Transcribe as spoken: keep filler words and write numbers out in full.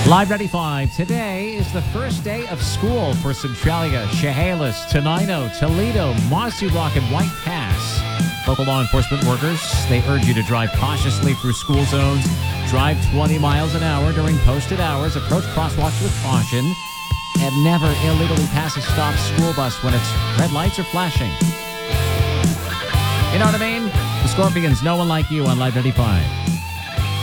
Live ninety-five. Today is the first day of school for Centralia, Chehalis, Tenino, Toledo, Mossy Rock, and White Pass. Local law enforcement workers, they urge you to drive cautiously through school zones, drive twenty miles an hour during posted hours, approach crosswalks with caution, and never illegally pass a stopped school bus when its red lights are flashing. You know what I mean? The Scorpions, No One Like You on Live ninety-five.